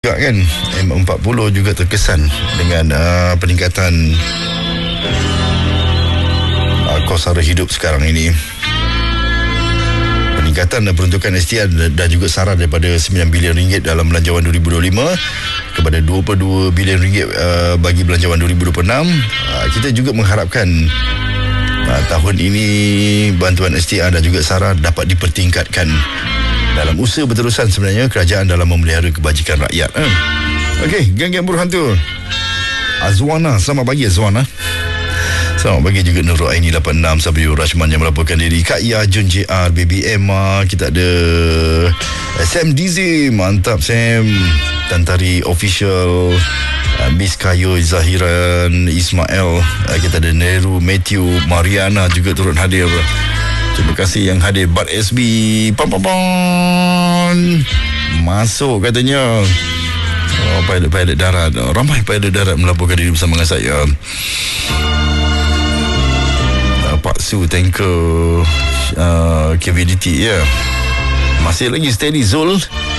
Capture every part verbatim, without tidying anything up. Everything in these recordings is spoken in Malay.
juga kan. M empat puluh juga terkesan dengan uh, peningkatan uh, kos sara hidup sekarang ini. Peningkatan dan peruntukan S T R dan juga sara daripada sembilan bilion ringgit dalam belanjawan dua ribu dua puluh lima kepada dua puluh dua bilion ringgit uh, bagi belanjawan dua ribu dua puluh enam. Uh, kita juga mengharapkan uh, tahun ini bantuan S T R dan juga sara dapat dipertingkatkan. Dalam usaha berterusan sebenarnya kerajaan dalam memelihara kebajikan rakyat. Eh. Okey, geng-geng buruh hantu. Azwana, selamat pagi Azwana. Selamat pagi juga Nurul Aini lapan enam, Sabiur Rashman yang melaporkan diri. Kak Ya, Jun J R, Baby Emma. Kita ada Sam Dizzy, mantap Sam. Tantari Official, Miss Kayo Zahiran, Ismail. Kita ada Neru, Matthew, Mariana juga turut hadir. Terima kasih yang hadir. Bat S B pam pam pam masuk katanya. Oh, pilot-pilot darat. Ramai pilot darat melaporkan diri bersama dengan saya. uh, Pak Su tanker uh, K V D T ya. Yeah. Masih lagi steady Zul.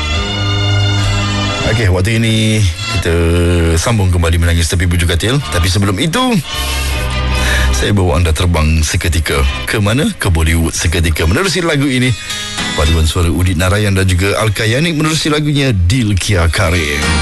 Okey, waktu ini kita sambung kembali menangis tepi bujur katil. Tapi sebelum itu, saya bawa anda terbang seketika. Ke mana? Ke Bollywood seketika. Menerusi lagu ini, paduan suara Udit Narayan dan juga Al-Kayanik menerusi lagunya Dil Kia Karim.